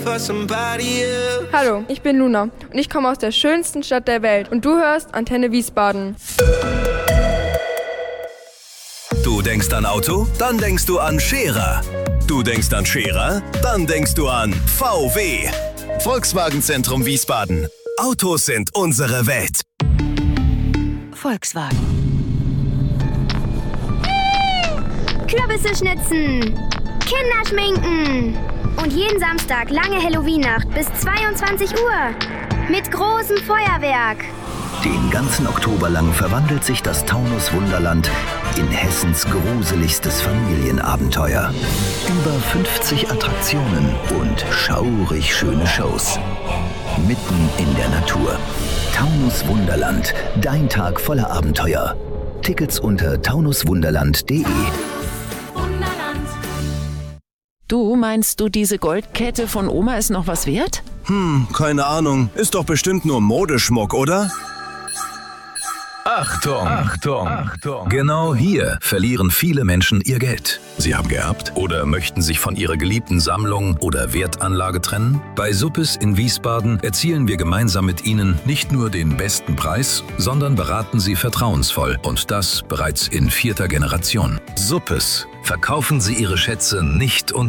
Hallo, ich bin Luna und ich komme aus der schönsten Stadt der Welt und du hörst Antenne Wiesbaden. Du denkst an Auto? Dann denkst du an Scherer. Du denkst an Scherer? Dann denkst du an VW. Volkswagen Zentrum Wiesbaden. Autos sind unsere Welt. Volkswagen. Kürbisse schnitzen, Kinder schminken und jeden Samstag lange Halloween-Nacht bis 22 Uhr mit großem Feuerwerk. Den ganzen Oktober lang verwandelt sich das Taunus Wunderland in Hessens gruseligstes Familienabenteuer. Über 50 Attraktionen und schaurig schöne Shows. Mitten in der Natur. Taunus Wunderland, dein Tag voller Abenteuer. Tickets unter taunuswunderland.de. Du, meinst du, diese Goldkette von Oma ist noch was wert? Keine Ahnung. Ist doch bestimmt nur Modeschmuck, oder? Achtung, Achtung, Achtung. Genau hier verlieren viele Menschen ihr Geld. Sie haben geerbt oder möchten sich von ihrer geliebten Sammlung oder Wertanlage trennen? Bei Suppes in Wiesbaden erzielen wir gemeinsam mit Ihnen nicht nur den besten Preis, sondern beraten Sie vertrauensvoll und das bereits in 4. Generation. Suppes. Verkaufen Sie Ihre Schätze nicht unter